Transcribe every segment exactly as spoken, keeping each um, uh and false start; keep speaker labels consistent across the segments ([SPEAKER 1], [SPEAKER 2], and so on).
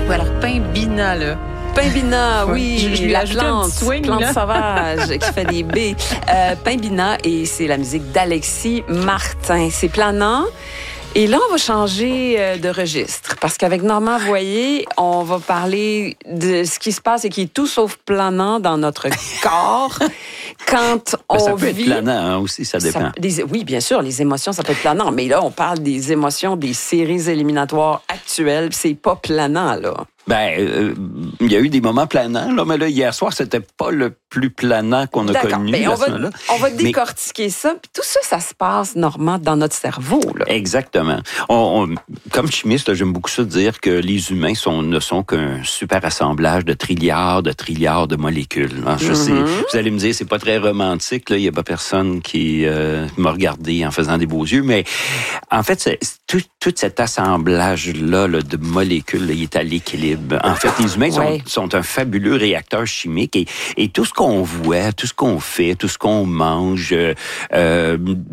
[SPEAKER 1] Oui, alors Paimbina, là.
[SPEAKER 2] Paimbina, oui,
[SPEAKER 1] je, je
[SPEAKER 2] la plante,
[SPEAKER 1] swing,
[SPEAKER 2] plante
[SPEAKER 1] là.
[SPEAKER 2] sauvage qui fait des baies. Euh, Paimbina, et c'est la musique d'Alexis Martin. C'est planant. Et là, on va changer de registre parce qu'avec Normand Voyer, on va parler de ce qui se passe et qui est tout sauf planant dans notre corps quand on
[SPEAKER 3] ben, ça peut
[SPEAKER 2] vit...
[SPEAKER 3] être planant hein, aussi, ça dépend.
[SPEAKER 2] Ça, des, oui, bien sûr, les émotions, ça peut être planant. Mais là, on parle des émotions des séries éliminatoires actuelles. C'est pas planant, là.
[SPEAKER 3] Ben, euh, il y a eu des moments planants, là, mais là, hier soir, c'était pas le plus planant qu'on a
[SPEAKER 2] D'accord.
[SPEAKER 3] connu.
[SPEAKER 2] Ben, on, va,
[SPEAKER 3] là.
[SPEAKER 2] on va décortiquer mais... ça. Puis tout ça, ça se passe, Normand, dans notre cerveau. Là.
[SPEAKER 3] Exactement. On, on, comme chimiste, là, j'aime beaucoup ça dire que les humains sont, ne sont qu'un super assemblage de trilliards, de trilliards de molécules. Hein. Je mm-hmm. sais, vous allez me dire, c'est pas très romantique. Là, il y a pas personne qui euh, m'a regardé en faisant des beaux yeux, mais en fait, c'est, tout, tout cet assemblage-là là, de molécules, là, il est à l'équilibre. En fait, les humains ouais. sont, sont un fabuleux réacteur chimique et, et tout ce qu'on voit, tout ce qu'on fait, tout ce qu'on mange, euh, euh,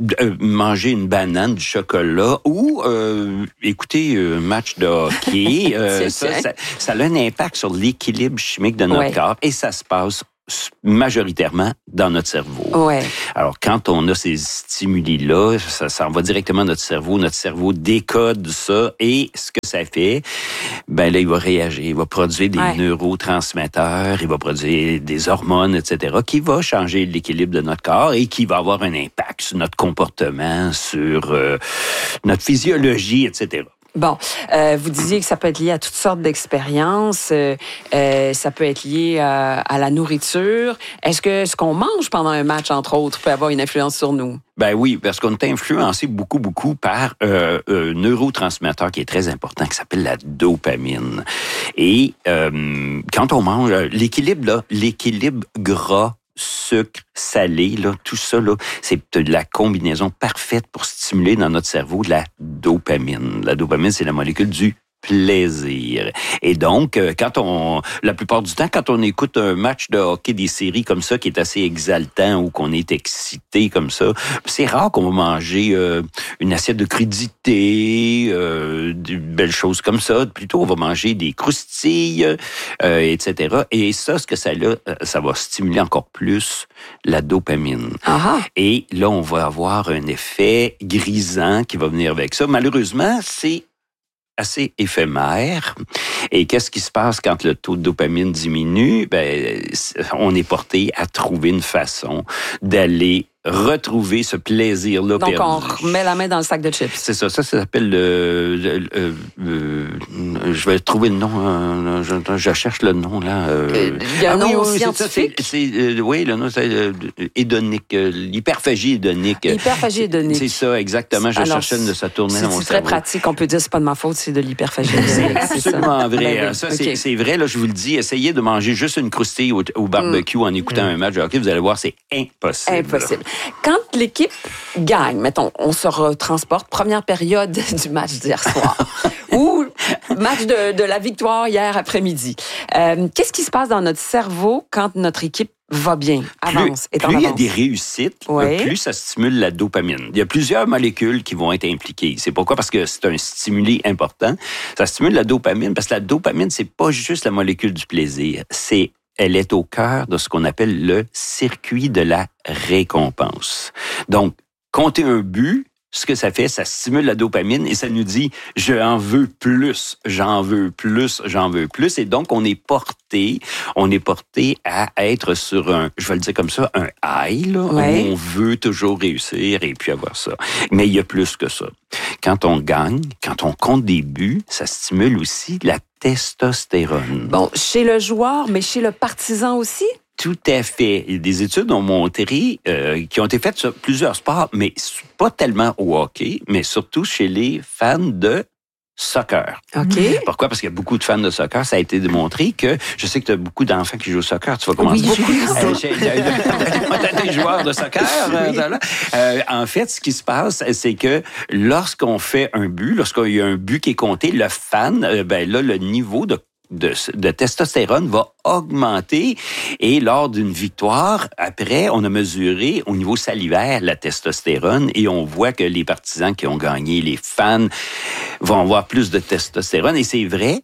[SPEAKER 3] manger une banane, du chocolat ou euh, écouter un match de hockey, euh, ça, ça, ça a un impact sur l'équilibre chimique de notre ouais. corps et ça se passe majoritairement dans notre cerveau.
[SPEAKER 2] Ouais.
[SPEAKER 3] Alors, quand on a ces stimuli-là, ça, ça en va directement à notre cerveau. Notre cerveau décode ça et ce que ça fait, ben là, il va réagir. Il va produire des ouais. neurotransmetteurs, il va produire des hormones, et cetera, qui va changer l'équilibre de notre corps et qui va avoir un impact sur notre comportement, sur euh, notre physiologie, et cetera.
[SPEAKER 2] Bon, euh, vous disiez que ça peut être lié à toutes sortes d'expériences, euh, euh, ça peut être lié à, à la nourriture. Est-ce que ce qu'on mange pendant un match, entre autres, peut avoir une influence sur nous?
[SPEAKER 3] Ben oui, parce qu'on est influencé beaucoup, beaucoup par euh, un neurotransmetteur qui est très important, qui s'appelle la dopamine. Et euh, quand on mange, l'équilibre, là, l'équilibre gras, sucre, salé, là, tout ça, là, c'est de la combinaison parfaite pour stimuler dans notre cerveau de la dopamine. La dopamine, c'est la molécule du plaisir. Et donc, quand on, la plupart du temps, quand on écoute un match de hockey, des séries comme ça, qui est assez exaltant ou qu'on est excité comme ça, c'est rare qu'on va manger euh, une assiette de crudités, euh, de belles choses comme ça. Plutôt, on va manger des croustilles, euh, et cetera. Et ça, ce que ça a, ça va stimuler encore plus la dopamine.
[SPEAKER 2] Aha.
[SPEAKER 3] Et là, on va avoir un effet grisant qui va venir avec ça. Malheureusement, c'est assez éphémère. Et qu'est-ce qui se passe quand le taux de dopamine diminue? Ben, on est porté à trouver une façon d'aller retrouver ce plaisir-là
[SPEAKER 2] Donc,
[SPEAKER 3] perdu.
[SPEAKER 2] on remet la main dans le sac de chips.
[SPEAKER 3] C'est ça. Ça, ça s'appelle le... le, le, le je vais trouver le nom. Euh, je, je cherche le nom, là. Euh,
[SPEAKER 2] Il y a un
[SPEAKER 3] ah,
[SPEAKER 2] nom
[SPEAKER 3] oui,
[SPEAKER 2] scientifique?
[SPEAKER 3] C'est, c'est, c'est, euh, oui, le nom, c'est euh, hédonique. Euh, l'hyperphagie hédonique.
[SPEAKER 2] Hyperphagie hédonique.
[SPEAKER 3] C'est ça, exactement. Je
[SPEAKER 2] Alors,
[SPEAKER 3] cherchais de ça tourner dans mon cerveau.
[SPEAKER 2] C'est très pratique. On peut dire, c'est pas de ma faute, c'est de l'hyperphagie hédonique.
[SPEAKER 3] C'est absolument ça. vrai.
[SPEAKER 2] Ben,
[SPEAKER 3] ça,
[SPEAKER 2] okay.
[SPEAKER 3] c'est, c'est vrai, là, je vous le dis. Essayez de manger juste une croustille au, au barbecue mm. en écoutant mm. un match de hockey. Vous allez voir, c'est impossible.
[SPEAKER 2] Impossible. Quand l'équipe gagne, mettons, on se retransporte, première période du match d'hier soir, ou match de, de la victoire hier après-midi. Euh, qu'est-ce qui se passe dans notre cerveau quand notre équipe va bien, avance,
[SPEAKER 3] plus,
[SPEAKER 2] est en
[SPEAKER 3] plus il y a
[SPEAKER 2] avance?
[SPEAKER 3] des réussites, ouais. plus ça stimule la dopamine. Il y a plusieurs molécules qui vont être impliquées. C'est pourquoi? Parce que c'est un stimuli important. Ça stimule la dopamine, parce que la dopamine, c'est pas juste la molécule du plaisir, c'est elle est au cœur de ce qu'on appelle le circuit de la récompense. Donc, compter un but, ce que ça fait, ça stimule la dopamine et ça nous dit « je en veux plus, j'en veux plus, j'en veux plus ». Et donc, on est porté, on est porté à être sur un, je vais le dire comme ça, un high, là, ouais. où on veut toujours réussir et puis avoir ça. Mais il y a plus que ça. Quand on gagne, quand on compte des buts, ça stimule aussi la testostérone.
[SPEAKER 2] Bon, chez le joueur, mais chez le partisan aussi?
[SPEAKER 3] Tout à fait. Des études ont montré, euh, qui ont été faites sur plusieurs sports, mais pas tellement au hockey, mais surtout chez les fans de soccer.
[SPEAKER 2] OK.
[SPEAKER 3] Pourquoi? Parce qu'il y a beaucoup de fans de soccer. Ça a été démontré que, je sais que tu as beaucoup d'enfants qui jouent au soccer. Tu vas commencer.
[SPEAKER 2] Oui, beaucoup.
[SPEAKER 3] Tu as des joueurs de soccer. Oui. Euh, en fait, ce qui se passe, c'est que lorsqu'on fait un but, lorsqu'il y a un but qui est compté, le fan, euh, ben là, le niveau de De, de testostérone va augmenter et lors d'une victoire, après, on a mesuré au niveau salivaire la testostérone et on voit que les partisans qui ont gagné, les fans, vont avoir plus de testostérone et c'est vrai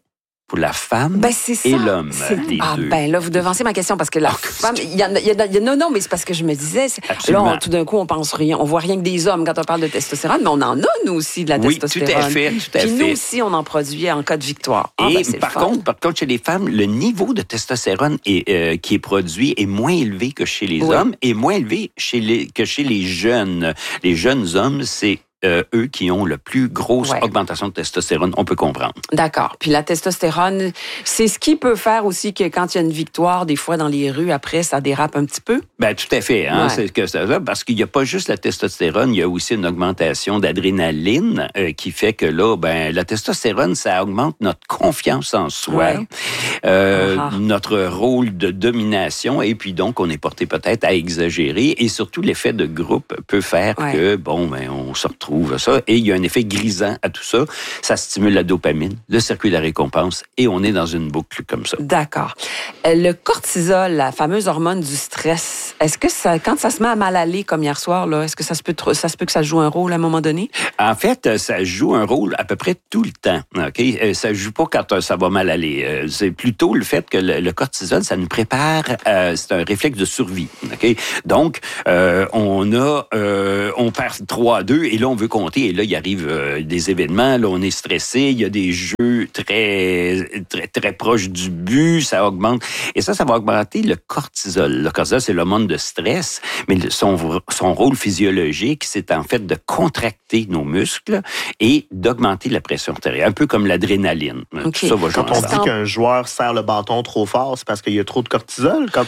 [SPEAKER 3] pour la femme
[SPEAKER 2] ben, c'est ça.
[SPEAKER 3] et l'homme.
[SPEAKER 2] C'est...
[SPEAKER 3] Les
[SPEAKER 2] ah,
[SPEAKER 3] deux.
[SPEAKER 2] ben là, vous devancez ma question parce que la
[SPEAKER 3] oh,
[SPEAKER 2] femme, il y, en a, il y a, non, non, mais c'est parce que je me disais,
[SPEAKER 3] Absolument.
[SPEAKER 2] là, on, tout d'un coup, on pense rien, on voit rien que des hommes quand on parle de testostérone, mais on en a, nous aussi, de la
[SPEAKER 3] oui,
[SPEAKER 2] testostérone.
[SPEAKER 3] tout à fait, tout à
[SPEAKER 2] Puis
[SPEAKER 3] fait.
[SPEAKER 2] nous aussi, on en produit en cas de victoire. Ah,
[SPEAKER 3] et
[SPEAKER 2] ben,
[SPEAKER 3] par contre, par contre, chez les femmes, le niveau de testostérone est, euh, qui est produit est moins élevé que chez les
[SPEAKER 2] oui.
[SPEAKER 3] hommes et moins élevé chez les, que chez les jeunes. Les jeunes hommes, c'est Euh, eux qui ont la plus grosse ouais. augmentation de testostérone, on peut comprendre.
[SPEAKER 2] D'accord. Puis la testostérone, c'est ce qui peut faire aussi que quand il y a une victoire, des fois dans les rues, après, ça dérape un petit peu?
[SPEAKER 3] Ben tout à fait. Hein?
[SPEAKER 2] Ouais.
[SPEAKER 3] C'est que ça, parce qu'il n'y a pas juste la testostérone, il y a aussi une augmentation d'adrénaline euh, qui fait que là, ben la testostérone, ça augmente notre confiance en soi, ouais. euh, uh-huh. notre rôle de domination, et puis donc on est porté peut-être à exagérer, et surtout l'effet de groupe peut faire ouais. que bon, ben on se retrouve ça, et il y a un effet grisant à tout ça. Ça stimule la dopamine, le circuit de la récompense, et on est dans une boucle comme ça.
[SPEAKER 2] D'accord. Le cortisol, la fameuse hormone du stress, est-ce que ça, quand ça se met à mal aller, comme hier soir, là, est-ce que ça se peut, ça se peut que ça joue un rôle à un moment donné? En
[SPEAKER 3] fait, ça joue un rôle à peu près tout le temps. Ok, ça joue pas quand ça va mal aller. C'est plutôt le fait que le, le cortisol, ça nous prépare. Euh, c'est un réflexe de survie. Ok, donc euh, on a, euh, on perd trois à deux, et là on veut compter, et là, il arrive euh, des événements, là, on est stressé, il y a des jeux très, très, très proches du but, ça augmente. Et ça, ça va augmenter le cortisol. Le cortisol, c'est l'hormone de stress, mais son, son rôle physiologique, c'est en fait de contracter nos muscles et d'augmenter la pression artérielle, un peu comme l'adrénaline.
[SPEAKER 2] Okay.
[SPEAKER 1] Ça va Quand on dit qu'un joueur serre le bâton trop fort, c'est parce qu'il y a trop de cortisol? Comme...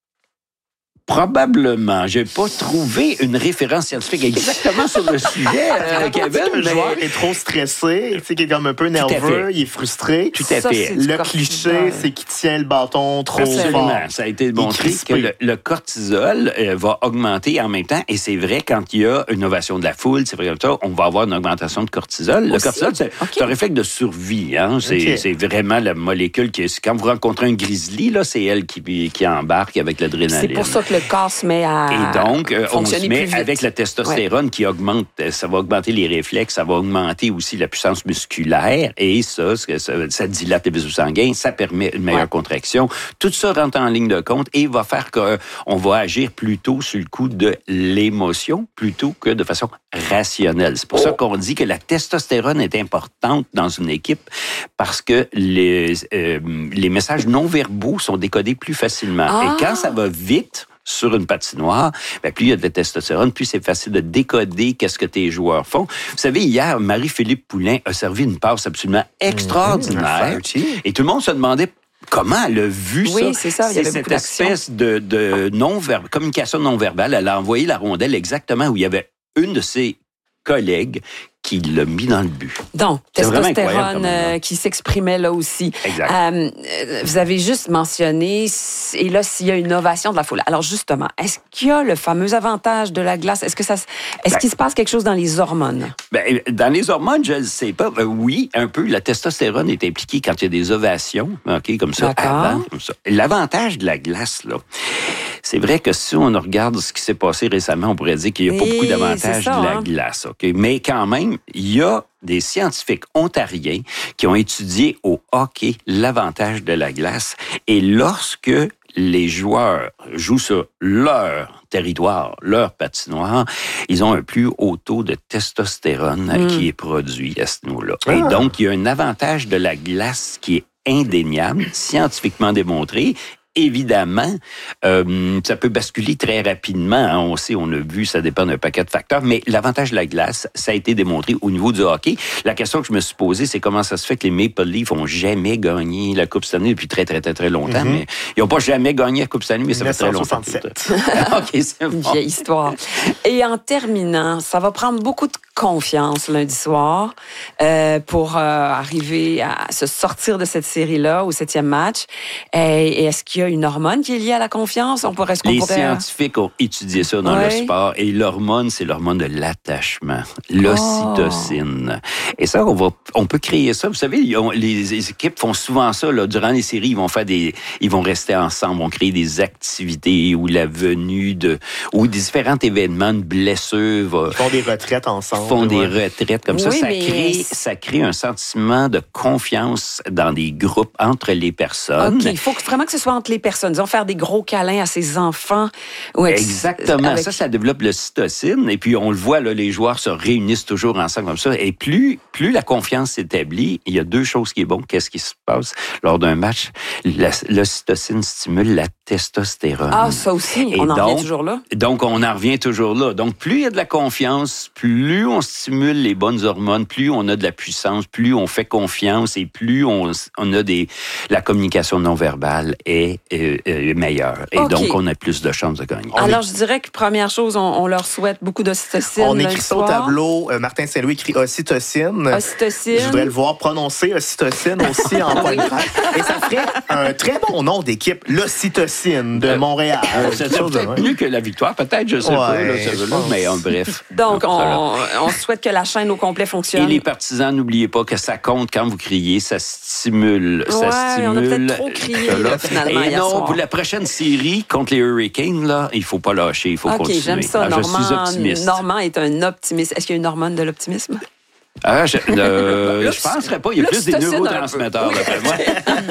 [SPEAKER 3] Probablement. J'ai pas trouvé une référence scientifique exactement sur le sujet, euh, Kevin.
[SPEAKER 1] Le mais... joueur est trop stressé, tu sais, qu'il est comme un peu nerveux, il est frustré.
[SPEAKER 3] Tout à
[SPEAKER 2] ça,
[SPEAKER 3] fait.
[SPEAKER 1] Le cliché, c'est qu'il tient le bâton trop
[SPEAKER 3] Absolument.
[SPEAKER 1] fort.
[SPEAKER 3] Ça a été montré que le, le cortisol euh, va augmenter en même temps, et c'est vrai, quand il y a une ovation de la foule, c'est vrai comme ça, on va avoir une augmentation de cortisol.
[SPEAKER 2] Aussi?
[SPEAKER 3] Le cortisol, c'est,
[SPEAKER 2] okay.
[SPEAKER 3] c'est un réflexe de survie. Hein? C'est, okay. c'est vraiment la molécule qui est... Quand vous rencontrez un grizzly, là, c'est elle qui, qui embarque avec l'adrénaline.
[SPEAKER 2] C'est pour ça que le corps se met à
[SPEAKER 3] Et donc, euh, on se met avec la testostérone ouais. qui augmente, ça va augmenter les réflexes, ça va augmenter aussi la puissance musculaire, et ça, ça, ça dilate les vaisseaux sanguins, ça permet une meilleure ouais. contraction. Tout ça rentre en ligne de compte et va faire qu'on va agir plutôt sur le coup de l'émotion plutôt que de façon rationnelle. C'est pour oh. ça qu'on dit que la testostérone est importante dans une équipe, parce que les, euh, les messages non verbaux sont décodés plus facilement. Ah. Et quand ça va vite sur une patinoire, bien, plus il y a de la testostérone, plus c'est facile de décoder qu'est-ce que tes joueurs font. Vous savez, hier, Marie-Philippe Poulin a servi une passe absolument extraordinaire, mmh, et tout le monde se demandait comment elle a vu
[SPEAKER 2] oui,
[SPEAKER 3] ça.
[SPEAKER 2] c'est ça. Il y avait
[SPEAKER 3] cette
[SPEAKER 2] beaucoup
[SPEAKER 3] espèce de, de non communication non-verbale. Elle a envoyé la rondelle exactement où il y avait une de ses collègues qui l'a mis dans le but.
[SPEAKER 2] Donc, testostérone euh, qui s'exprimait là aussi.
[SPEAKER 3] Exact.
[SPEAKER 2] Euh, vous avez juste mentionné, et là, s'il y a une ovation de la foule. Alors, justement, est-ce qu'il y a le fameux avantage de la glace? Est-ce que ça, est-ce ben, qu'il se passe quelque chose dans les hormones?
[SPEAKER 3] Ben, dans les hormones, je ne sais pas. Ben, oui, un peu. La testostérone est impliquée quand il y a des ovations, ok, comme ça,
[SPEAKER 2] D'accord.
[SPEAKER 3] avant. Comme ça. L'avantage de la glace, là, c'est vrai que si on regarde ce qui s'est passé récemment, on pourrait dire qu'il n'y a pas
[SPEAKER 2] Et
[SPEAKER 3] beaucoup d'avantages
[SPEAKER 2] ça,
[SPEAKER 3] de la
[SPEAKER 2] hein?
[SPEAKER 3] glace. Okay? Mais quand même, il y a des scientifiques ontariens qui ont étudié au hockey l'avantage de la glace. Et lorsque les joueurs jouent sur leur territoire, leur patinoire, ils ont un plus haut taux de testostérone mm. qui est produit à ce niveau-là. Ah. Et donc, il y a un avantage de la glace qui est indéniable, scientifiquement démontré. Évidemment, euh, ça peut basculer très rapidement. Hein. On sait, on a vu, ça dépend d'un paquet de facteurs. Mais l'avantage de la glace, ça a été démontré au niveau du hockey. La question que je me suis posée, c'est comment ça se fait que les Maple Leafs ont jamais gagné la Coupe Stanley depuis très, très, très, très longtemps. Mm-hmm. Mais ils n'ont pas jamais gagné la Coupe Stanley, mais ça fait très longtemps. OK, c'est bon.
[SPEAKER 2] Une vieille histoire. Et en terminant, ça va prendre beaucoup de confiance lundi soir euh, pour euh, arriver à se sortir de cette série-là, au septième match. Et, et est-ce qu'il y a une hormone qui est liée à la confiance? On pourrait,
[SPEAKER 3] Les
[SPEAKER 2] pourrait...
[SPEAKER 3] scientifiques ont étudié ça dans ouais. le sport, et l'hormone, c'est l'hormone de l'attachement, l'ocytocine. Oh. Et ça, on va, on peut créer ça. Vous savez, les, les équipes font souvent ça là, durant les séries. Ils vont faire des, ils vont rester ensemble, vont créer des activités ou la venue de, ou des différents événements de blessures. Va...
[SPEAKER 1] Ils font des retraites ensemble.
[SPEAKER 3] font des
[SPEAKER 1] ouais.
[SPEAKER 3] retraites comme ça.
[SPEAKER 2] Oui,
[SPEAKER 3] Ça
[SPEAKER 2] mais-
[SPEAKER 3] crée, ça crée un sentiment de confiance dans des groupes entre les personnes.
[SPEAKER 2] OK, il faut que- vraiment que ce soit entre les personnes. Disons, faire des gros câlins à ses enfants. Ou ex-
[SPEAKER 3] Exactement.
[SPEAKER 2] avec-
[SPEAKER 3] Ça, ça développe l'ocytocine. Et puis, on le voit, là, les joueurs se réunissent toujours ensemble comme ça. Et plus, plus la confiance s'établit, il y a deux choses qui est bon. Qu'est-ce qui se passe lors d'un match? La- L'ocytocine stimule la testostérone.
[SPEAKER 2] Ah, ça aussi,
[SPEAKER 3] Et
[SPEAKER 2] on en
[SPEAKER 3] donc-
[SPEAKER 2] revient toujours là.
[SPEAKER 3] Donc, on en revient toujours là. Donc, plus il y a de la confiance, plus on stimule les bonnes hormones, plus on a de la puissance, plus on fait confiance et plus on, on a des... La communication non verbale est, est, est meilleure. Et
[SPEAKER 2] OK.
[SPEAKER 3] donc, on a plus de chances de gagner.
[SPEAKER 2] Alors, je dirais que première chose, on, on leur souhaite beaucoup d'ocytocine.
[SPEAKER 1] On
[SPEAKER 2] le
[SPEAKER 1] écrit ça au
[SPEAKER 2] soir.
[SPEAKER 1] tableau. Euh, Martin Saint-Louis écrit ocytocine.
[SPEAKER 2] Ocytocine.
[SPEAKER 1] Je voudrais le voir prononcer ocytocine aussi en point de presse. Et ça ferait un très bon nom d'équipe, l'Ocytocine de Montréal.
[SPEAKER 3] Euh, C'est
[SPEAKER 1] Quelque chose de-
[SPEAKER 3] peut-être mieux que la victoire, peut-être, je sais pas,
[SPEAKER 1] Ouais,
[SPEAKER 3] là, ça
[SPEAKER 1] je
[SPEAKER 3] veut là,
[SPEAKER 1] pense.
[SPEAKER 3] mais euh, bref.
[SPEAKER 2] Donc,
[SPEAKER 3] Voilà.
[SPEAKER 2] on, on souhaite que la chaîne au complet
[SPEAKER 3] Et
[SPEAKER 2] fonctionne.
[SPEAKER 3] les partisans, n'oubliez pas que ça compte quand vous criez, ça stimule.
[SPEAKER 2] Ouais,
[SPEAKER 3] ça stimule.
[SPEAKER 2] on a peut-être trop crié,
[SPEAKER 3] cela.
[SPEAKER 2] là, finalement,
[SPEAKER 3] Et
[SPEAKER 2] hier
[SPEAKER 3] non,
[SPEAKER 2] soir.
[SPEAKER 3] pour la prochaine série contre les Hurricanes, là, il faut pas lâcher, il faut
[SPEAKER 2] OK,
[SPEAKER 3] continuer.
[SPEAKER 2] j'aime ça.
[SPEAKER 3] Ah, je suis
[SPEAKER 2] Normand,
[SPEAKER 3] optimiste.
[SPEAKER 2] Normand est un optimiste. Est-ce qu'il y a une hormone de l'optimisme?
[SPEAKER 3] Ah, je, euh,
[SPEAKER 2] Là,
[SPEAKER 3] je penserais pas. Il y a plus des
[SPEAKER 2] l'ocytocine,
[SPEAKER 3] neurotransmetteurs,
[SPEAKER 2] un peu.
[SPEAKER 3] d'après moi.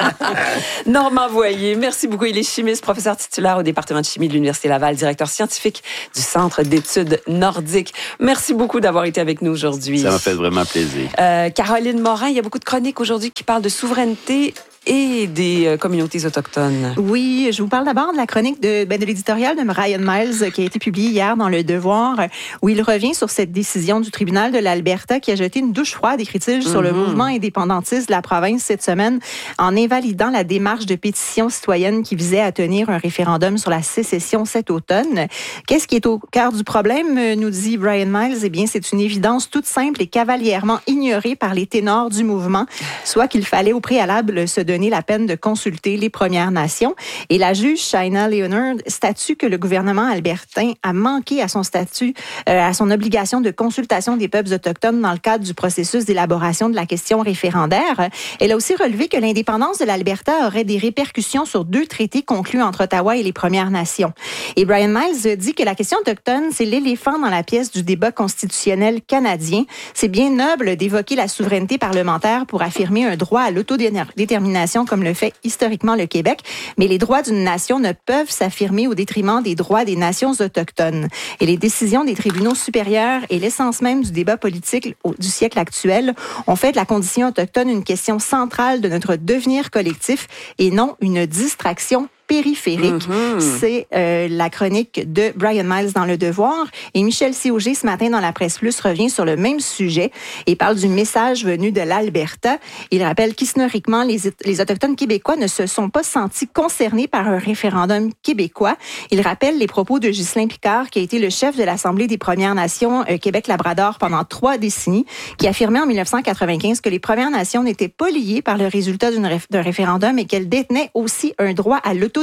[SPEAKER 2] Normand Voyer, merci beaucoup. Il est chimiste, professeur titulaire au département de chimie de l'Université Laval, directeur scientifique du Centre d'études nordiques. Merci beaucoup d'avoir été avec nous aujourd'hui.
[SPEAKER 3] Ça m'a fait vraiment plaisir.
[SPEAKER 2] Euh, Caroline Morin, il y a beaucoup de chroniques aujourd'hui qui parlent de souveraineté et des euh, communautés autochtones.
[SPEAKER 4] Oui, je vous parle d'abord de la chronique de, ben, de l'éditorial de Ryan Miles qui a été publié hier dans Le Devoir, où il revient sur cette décision du tribunal de l'Alberta qui a jeté une douche froide, écrit-il, sur le mouvement indépendantiste de la province cette semaine en invalidant la démarche de pétition citoyenne qui visait à tenir un référendum sur la sécession cet automne. Qu'est-ce qui est au cœur du problème, nous dit Brian Miles? Eh bien, c'est une évidence toute simple et cavalièrement ignorée par les ténors du mouvement, soit qu'il fallait au préalable se donner la peine de consulter les Premières Nations. Et la juge Shaina Leonard statue que le gouvernement albertain a manqué à son statut, euh, à son obligation de consultation des peuples autochtones dans le cadre du processus d'élaboration de la question référendaire. Elle a aussi relevé que l'indépendance de l'Alberta aurait des répercussions sur deux traités conclus entre Ottawa et les Premières Nations. Et Brian Miles dit que la question autochtone, c'est l'éléphant dans la pièce du débat constitutionnel canadien. C'est bien noble d'évoquer la souveraineté parlementaire pour affirmer un droit à l'autodétermination comme le fait historiquement le Québec, mais les droits d'une nation ne peuvent s'affirmer au détriment des droits des nations autochtones. Et les décisions des tribunaux supérieurs et l'essence même du débat politique du siècle actuel ont fait de la condition autochtone une question centrale de notre devenir collectif et non une distraction périphérique. Mm-hmm. C'est euh, la chronique de Brian Miles dans Le Devoir. Et Michel Siauger, ce matin, dans la Presse Plus, revient sur le même sujet et parle du message venu de l'Alberta. Il rappelle qu'historiquement, les, les Autochtones québécois ne se sont pas sentis concernés par un référendum québécois. Il rappelle les propos de Ghislain Picard, qui a été le chef de l'Assemblée des Premières Nations euh, Québec-Labrador pendant trois décennies, qui affirmait en dix-neuf cent quatre-vingt-quinze que les Premières Nations n'étaient pas liées par le résultat d'une réf- d'un référendum et qu'elles détenaient aussi un droit à l'autodétermination.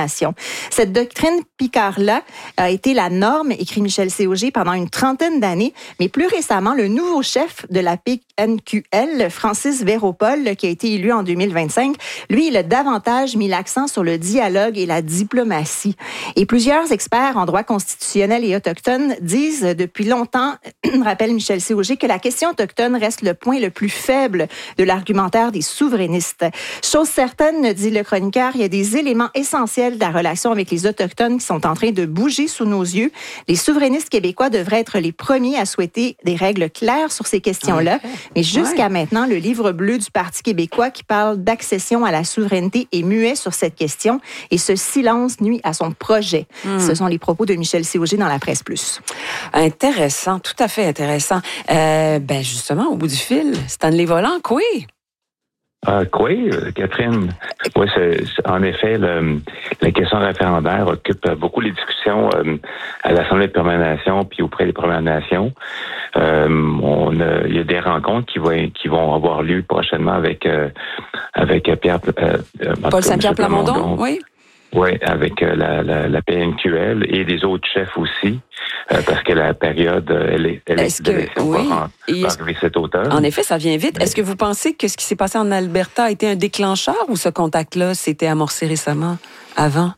[SPEAKER 4] Cette doctrine Picard-là a été la norme, écrit Michel Siauger, pendant une trentaine d'années, mais plus récemment, le nouveau chef de la P N Q L, Francis Véropol, qui a été élu en deux mille vingt-cinq, lui, il a davantage mis l'accent sur le dialogue et la diplomatie. Et plusieurs experts en droit constitutionnel et autochtone disent depuis longtemps, rappelle Michel Siauger, que la question autochtone reste le point le plus faible de l'argumentaire des souverainistes. Chose certaine, dit le chroniqueur, il y a des éléments essentiels de la relation avec les Autochtones qui sont en train de bouger sous nos yeux. Les souverainistes québécois devraient être les premiers à souhaiter des règles claires sur ces questions-là. Okay. Mais jusqu'à ouais. maintenant, le livre bleu du Parti québécois qui parle d'accession à la souveraineté est muet sur cette question et ce silence nuit à son projet. Mm. Ce sont les propos de Michel Siauger dans la Presse Plus.
[SPEAKER 2] Intéressant, tout à fait intéressant. Euh, ben justement, au bout du fil, Stanley Volant, quoi?
[SPEAKER 5] Euh, quoi, Catherine? Oui, c'est, c'est, en effet, le, la question référendaire occupe beaucoup les discussions euh, à l'Assemblée des Premières Nations puis auprès des Premières Nations. Euh, on a, il y a des rencontres qui vont qui vont avoir lieu prochainement avec euh, avec Pierre euh,
[SPEAKER 2] Paul Saint-Pierre Plamondon, oui.
[SPEAKER 5] Oui, avec euh, la, la, la P N Q L et les autres chefs aussi, euh, parce que la période, elle est, elle
[SPEAKER 2] est-ce que, oui,
[SPEAKER 5] va, va arriver cet automne.
[SPEAKER 2] En effet, ça vient vite. Mais... Est-ce que vous pensez que ce qui s'est passé en Alberta a été un déclencheur ou ce contact-là s'était amorcé récemment, avant?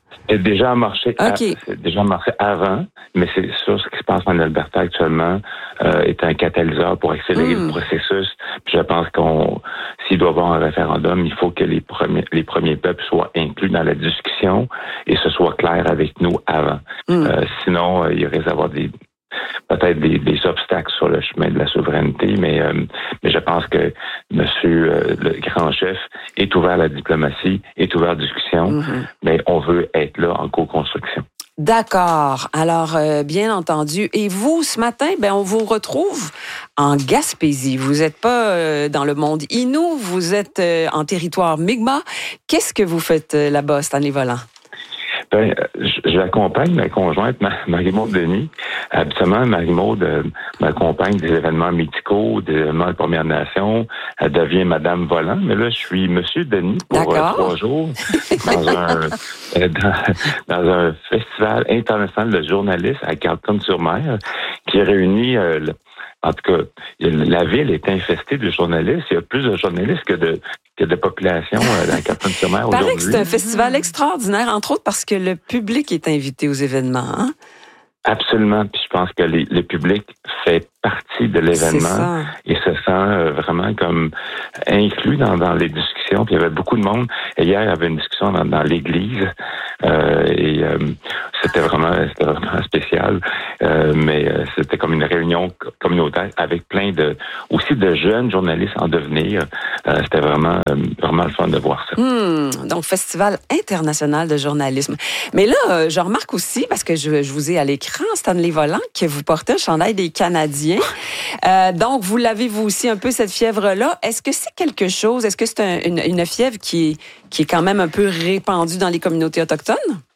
[SPEAKER 5] C'est déjà amorcé,
[SPEAKER 2] OK.
[SPEAKER 5] à, c'est déjà amorcé avant, mais c'est sûr ce qui se passe en Alberta actuellement euh, est un catalyseur pour accélérer
[SPEAKER 2] mm.
[SPEAKER 5] le processus. Puis je pense qu'on, s'il doit y avoir un référendum, il faut que les premiers, les premiers peuples soient inclus dans la discussion et ce soit clair avec nous avant. Mm. Euh, sinon, euh, il risque d'avoir des peut-être des, des obstacles sur le chemin de la souveraineté, mais, euh, mais je pense que Monsieur euh, le grand chef est ouvert à la diplomatie, est ouvert à la discussion, mm-hmm. mais on veut être là en co-construction.
[SPEAKER 2] D'accord. Alors, euh, bien entendu. Et vous, ce matin, ben, on vous retrouve en Gaspésie. Vous n'êtes pas euh, dans le monde Innu, vous êtes euh, en territoire Mi'kmaq. Qu'est-ce que vous faites euh, là-bas, Stanley Volant?
[SPEAKER 5] Ben, j'accompagne ma conjointe, Marie-Maude Denis. Habituellement, Marie-Maude euh, m'accompagne des événements médicaux, des événements de Première Nation. Elle devient Madame Volant. Mais là, je suis Monsieur Denis pour euh, trois jours dans un, euh, dans, dans un festival international de journalistes à Carleton-sur-Mer qui réunit... Euh, le, En tout cas, la ville est infestée de journalistes. Il y a plus de journalistes que de, que de population dans Carleton-sur-Mer aujourd'hui.
[SPEAKER 2] Il paraît que c'est un festival extraordinaire, entre autres parce que le public est invité aux événements. Hein?
[SPEAKER 5] Absolument. Puis je pense que les, le public fait partie de l'événement et se sent vraiment comme inclus dans, dans les discussions. Puis il y avait beaucoup de monde. Et hier, il y avait une discussion dans, dans l'église euh, et euh, c'était vraiment, c'était vraiment spécial. Euh, mais euh, c'était comme une réunion communautaire avec plein de aussi de jeunes journalistes en devenir. Euh, c'était vraiment euh, vraiment le fun de voir ça.
[SPEAKER 2] Mmh, donc Festival international de journalisme. Mais là, euh, je remarque aussi parce que je, je vous ai à l'écran, Stanley Volant, que vous portez un chandail des Canadiens. Euh, donc vous l'avez vous aussi un peu cette fièvre-là. Est-ce que c'est quelque chose? Est-ce que c'est un, une, une fièvre qui est qui est quand même un peu répandue dans les communautés autochtones?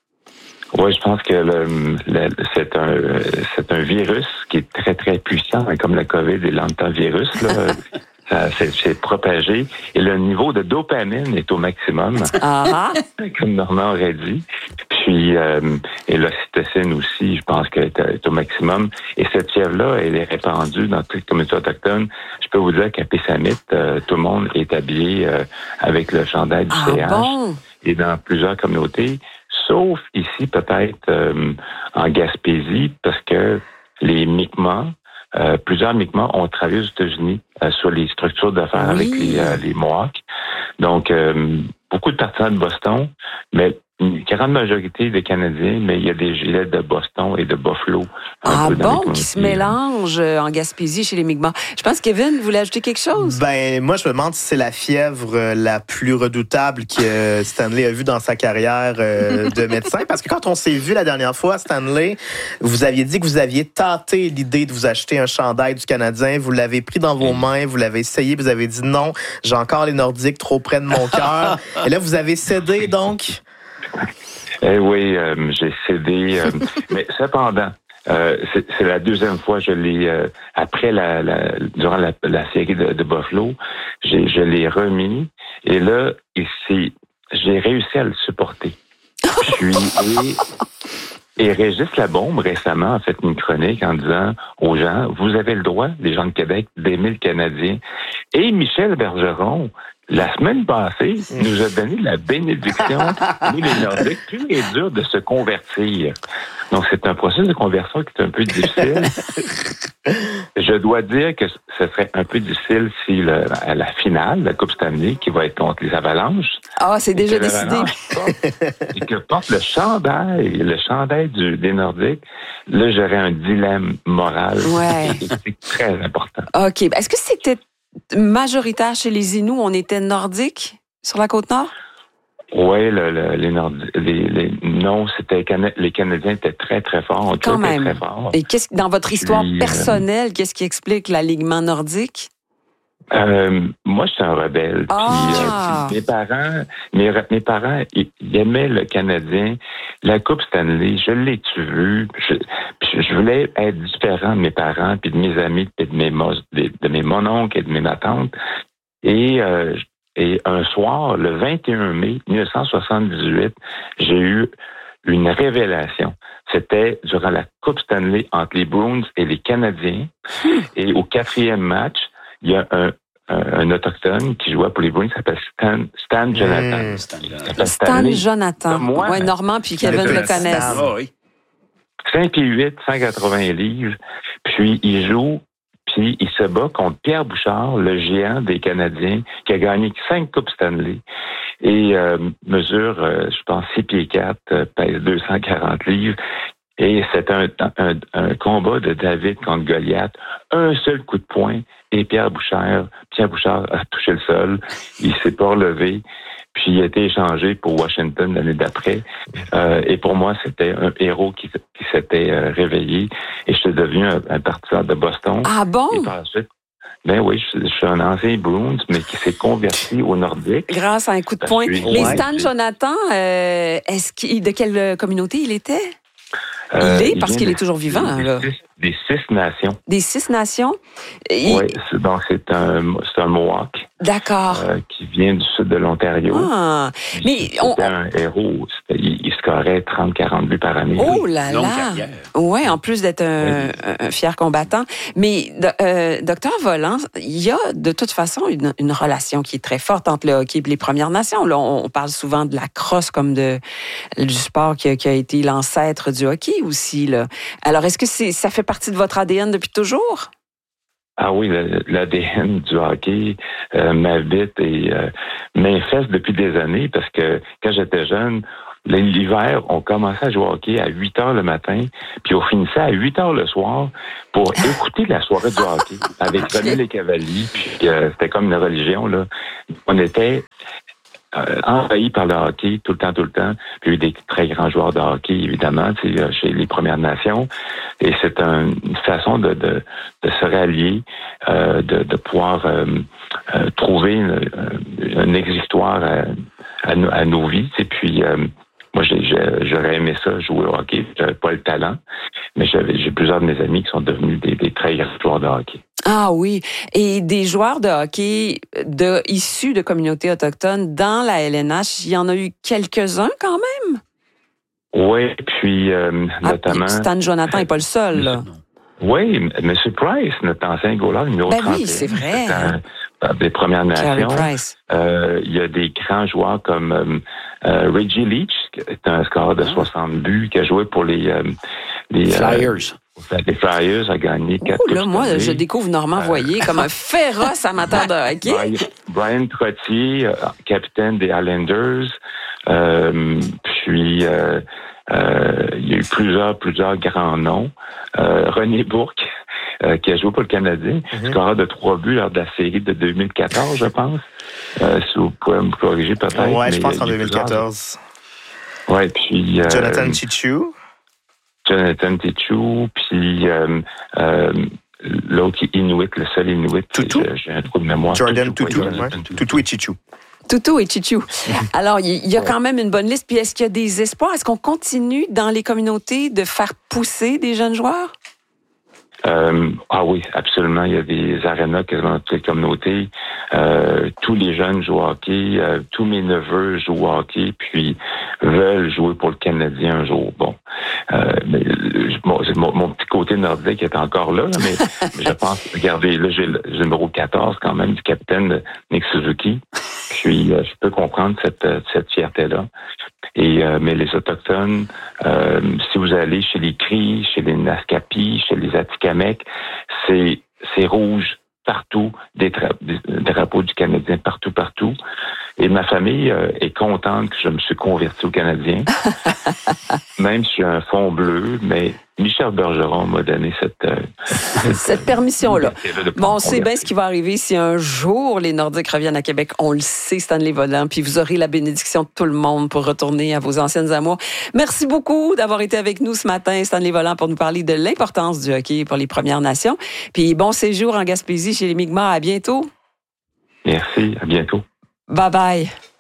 [SPEAKER 5] Oui, je pense que le, le, c'est un c'est un virus qui est très, très puissant, comme le COVID et l'antivirus, là. Ça s'est propagé et le niveau de dopamine est au maximum,
[SPEAKER 2] ah.
[SPEAKER 5] comme Normand aurait dit. Puis, euh, et l'ocytocine aussi, je pense qu'elle est au maximum. Et cette fièvre-là, elle est répandue dans toutes les communautés autochtones. Je peux vous dire qu'à Pessamit, euh, tout le monde est habillé euh, avec le chandail du
[SPEAKER 2] ah,
[SPEAKER 5] C H
[SPEAKER 2] bon?
[SPEAKER 5] Et dans plusieurs communautés, sauf ici peut-être euh, en Gaspésie, parce que les Mi'kmaq, Euh, plusieurs Mi'kmaq ont travaillé aux États-Unis euh, sur les structures d'affaires oui. avec les, euh, les Mohawks. Donc, euh, beaucoup de partisans de Boston, mais une grande majorité des Canadiens, mais il y a des gilets de Boston et de Buffalo.
[SPEAKER 2] Ah bon, qui se mélangent en Gaspésie chez les Mi'kmaq. Je pense, Kevin, vous voulez ajouter quelque chose?
[SPEAKER 1] Ben, moi, je me demande si c'est la fièvre la plus redoutable que Stanley a vue dans sa carrière de médecin. Parce que quand on s'est vu la dernière fois, Stanley, vous aviez dit que vous aviez tenté l'idée de vous acheter un chandail du Canadien. Vous l'avez pris dans vos mains, vous l'avez essayé, vous avez dit non, j'ai encore les Nordiques trop près de mon cœur. Et là, vous avez cédé, donc?
[SPEAKER 5] Eh oui, euh, j'ai cédé. Euh, mais cependant, euh, c'est, c'est la deuxième fois que je l'ai, euh, après la, la durant la, la série de, de Buffalo, j'ai, je l'ai remis. Et là, ici, j'ai réussi à le supporter. Puis, et, et Régis Labombe, récemment, a fait une chronique en disant aux gens, vous avez le droit, les gens de Québec, d'aimer le Canadien. Et Michel Bergeron, la semaine passée, nous a donné la bénédiction, nous les Nordiques, plus et dur de se convertir. Donc, c'est un processus de conversion qui est un peu difficile. Je dois dire que ce serait un peu difficile si, le, à la finale, la Coupe Stanley, qui va être contre les Avalanches.
[SPEAKER 2] Ah, c'est déjà décidé.
[SPEAKER 5] Et que porte le chandail, le chandail du, des Nordiques, là, j'aurais un dilemme moral.
[SPEAKER 2] Ouais.
[SPEAKER 5] C'est très important.
[SPEAKER 2] OK. Est-ce que c'était majoritaire chez les Inuits? On était nordiques sur la Côte-Nord?
[SPEAKER 5] Oui, le, le, les, Nordi- les, les non, c'était les Canadiens étaient très très forts. On
[SPEAKER 2] Quand même.
[SPEAKER 5] Très forts.
[SPEAKER 2] Et qu'est-ce dans votre histoire
[SPEAKER 5] Puis,
[SPEAKER 2] personnelle, euh, qu'est-ce qui explique l'alignement nordique?
[SPEAKER 5] Euh, moi, je suis un rebelle.
[SPEAKER 2] Ah.
[SPEAKER 5] Puis, euh, puis mes parents, mes, mes parents, ils, ils aimaient le Canadien. La Coupe Stanley, je l'ai-tu vu? Je, je voulais être différent de mes parents, puis de mes amis, puis de mes, de, de mes mononcles et de mes ma tante. Et euh, Et un soir, le vingt et un mai dix-neuf cent soixante-dix-huit, j'ai eu une révélation. C'était durant la Coupe Stanley entre les Bruins et les Canadiens. Et au quatrième match, il y a un, un, un autochtone qui jouait pour les Bruins, qui s'appelle Stan, Stan Jonathan.
[SPEAKER 1] Mmh,
[SPEAKER 3] Stan
[SPEAKER 2] Stan
[SPEAKER 5] Stanley.
[SPEAKER 2] Jonathan.
[SPEAKER 5] Moi,
[SPEAKER 2] Oui, Normand puis Kevin le
[SPEAKER 1] Stan.
[SPEAKER 2] connaissent.
[SPEAKER 3] Ah oui.
[SPEAKER 5] cinq pieds huit, cent quatre-vingts livres. Puis il joue, puis il se bat contre Pierre Bouchard, le géant des Canadiens, qui a gagné cinq Coupes Stanley. Et euh, mesure, euh, je pense, six pieds quatre, euh, pèse deux cent quarante livres. Et c'est un, un, un combat de David contre Goliath. Un seul coup de poing et Pierre Bouchard, Pierre Bouchard a touché le sol. Il s'est pas relevé. Puis il a été échangé pour Washington l'année d'après. Euh, et pour moi, c'était un héros qui, qui s'était euh, réveillé. Et je suis devenu un, un partisan de Boston.
[SPEAKER 2] Ah bon?
[SPEAKER 5] Et par la suite, ben oui, je, je suis un ancien Bruins, mais qui s'est converti au nordique.
[SPEAKER 2] Grâce à un coup de
[SPEAKER 5] Parce
[SPEAKER 2] poing.
[SPEAKER 5] que-
[SPEAKER 2] Mais
[SPEAKER 5] Ouais.
[SPEAKER 2] Stan Jonathan, euh, est-ce qu'il, de quelle communauté il était?
[SPEAKER 5] Euh,
[SPEAKER 2] Il est, parce
[SPEAKER 5] vient
[SPEAKER 2] qu'il
[SPEAKER 5] des-
[SPEAKER 2] est toujours vivant,
[SPEAKER 5] des
[SPEAKER 2] là.
[SPEAKER 5] six- Des six nations.
[SPEAKER 2] Des six nations? Et-
[SPEAKER 5] Oui, c'est, donc c'est un, c'est un Mohawk
[SPEAKER 2] D'accord.
[SPEAKER 5] euh, qui vient du sud de l'Ontario.
[SPEAKER 2] Ah, mais
[SPEAKER 5] C'était
[SPEAKER 2] on-
[SPEAKER 5] un héros. C'était- il, il scorait trente à quarante buts par année.
[SPEAKER 2] Oh là
[SPEAKER 3] Longue
[SPEAKER 2] là!
[SPEAKER 3] carrière.
[SPEAKER 2] Oui, en plus d'être un, un fier combattant. Mais, do- euh, docteur Volant, il y a de toute façon une, une relation qui est très forte entre le hockey et les Premières Nations. Là, on, on parle souvent de la crosse comme de, du sport qui a, qui a été l'ancêtre du hockey aussi. Là. Alors, est-ce que c'est, ça fait partie de votre A D N depuis toujours?
[SPEAKER 5] Ah oui, le- l'A D N du hockey euh, m'habite et euh, m'infeste depuis des années parce que quand j'étais jeune, l'hiver, on commençait à jouer au hockey à huit heures le matin, puis on finissait à huit heures le soir pour écouter la soirée du hockey avec René Les Cavaliers. Puis euh, c'était comme une religion, là. On était euh, envahis par le hockey tout le temps, tout le temps. Puis il y a eu des très grands joueurs de hockey, évidemment, tu sais, chez les Premières Nations. Et c'est un- une façon de, de, de se rallier, euh, de, de pouvoir euh, euh, trouver une, une exutoire à, à, nos- à nos vies. Et puis, euh, moi, j'ai, j'ai- j'aurais aimé ça, jouer au hockey. J'avais pas le talent, mais j'avais, j'ai plusieurs de mes amis qui sont devenus des, des très grands joueurs de hockey.
[SPEAKER 2] Ah oui. Et des joueurs de hockey de, issus de communautés autochtones dans la L N H, il y en a eu quelques-uns quand même?
[SPEAKER 5] Oui, puis euh,
[SPEAKER 2] Ah,
[SPEAKER 5] notamment...
[SPEAKER 2] Stan Jonathan n'est pas le seul, là.
[SPEAKER 5] Oui, M. Price, notre ancien goaler, numéro
[SPEAKER 2] Ben
[SPEAKER 5] trente et un.
[SPEAKER 2] oui, c'est vrai.
[SPEAKER 5] C'est un- un des Premières
[SPEAKER 2] Carey
[SPEAKER 5] Nations.
[SPEAKER 2] Price.
[SPEAKER 5] Euh, il y a des grands joueurs comme euh, euh, Reggie Leach, qui est un scoreur de soixante buts, qui a joué pour les, euh, les, euh,
[SPEAKER 3] Flyers.
[SPEAKER 5] les Flyers, a gagné quatre
[SPEAKER 2] Oh, là,
[SPEAKER 5] Coupes
[SPEAKER 2] moi,
[SPEAKER 5] Stanley.
[SPEAKER 2] je découvre Normand Voyer comme un féroce amateur de hockey.
[SPEAKER 5] Brian, Brian Trottier, euh, capitaine des Islanders. Euh, puis, euh, euh, il y a eu plusieurs, plusieurs grands noms. Euh, René Bourque, euh, qui a joué pour le Canadien,
[SPEAKER 1] Mhm.
[SPEAKER 5] scoreur de trois buts lors de la série de deux mille quatorze, je pense. Euh, si vous pouvez me corriger peut-être.
[SPEAKER 1] Ouais, je
[SPEAKER 5] mais
[SPEAKER 1] pense
[SPEAKER 5] il y a
[SPEAKER 1] en
[SPEAKER 5] eu
[SPEAKER 1] deux mille quatorze.
[SPEAKER 5] plusieurs. Ouais, puis... euh,
[SPEAKER 1] Jonathan Chichou.
[SPEAKER 5] Jonathan Tichou, puis euh, euh, l'autre qui est Inuit, le seul Inuit.
[SPEAKER 1] Toutou?
[SPEAKER 5] J'ai, j'ai un trou de mémoire.
[SPEAKER 1] Jordan
[SPEAKER 5] Toutou,
[SPEAKER 1] Toutou.
[SPEAKER 5] oui,
[SPEAKER 1] ouais.
[SPEAKER 5] Jonathan Toutou.
[SPEAKER 1] Toutou et Chichou.
[SPEAKER 2] Toutou et Chichou. Alors, il y a quand même une bonne liste. Puis, est-ce qu'il y a des espoirs? Est-ce qu'on continue dans les communautés de faire pousser des jeunes joueurs?
[SPEAKER 5] Euh, ah oui, absolument. Il y a des arénas quasiment dans toutes les communautés. Euh, tous les jeunes jouent au hockey. Euh, tous mes neveux jouent au hockey, puis veulent jouer pour le Canadien un jour. Bon, euh, mais, euh, mon, mon, mon petit côté nordique est encore là, là, mais, mais je pense, regardez, là, j'ai le, j'ai le numéro quatorze quand même du capitaine Nick Suzuki. Puis, euh, je peux comprendre cette, cette fierté-là. Et euh, mais les Autochtones, euh, si vous allez chez les Cris, chez les Naskapi, chez les Atikamekw, c'est c'est rouge partout, des, tra- des drapeaux du Canadien partout, partout. Et ma famille euh, est contente que je me suis converti au Canadien, même si j'ai un fond bleu, mais Michel Bergeron m'a donné cette... Euh,
[SPEAKER 2] Cette permission-là.
[SPEAKER 5] liberté-là de
[SPEAKER 2] Bon, on
[SPEAKER 5] me
[SPEAKER 2] sait bien
[SPEAKER 5] convertir.
[SPEAKER 2] ce qui va arriver si un jour les Nordiques reviennent à Québec. On le sait, Stanley Volant, puis vous aurez la bénédiction de tout le monde pour retourner à vos anciennes amours. Merci beaucoup d'avoir été avec nous ce matin, Stanley Volant, pour nous parler de l'importance du hockey pour les Premières Nations. Puis bon séjour en Gaspésie chez les Mi'kmaq. À bientôt.
[SPEAKER 5] Merci, à bientôt.
[SPEAKER 2] Bye bye.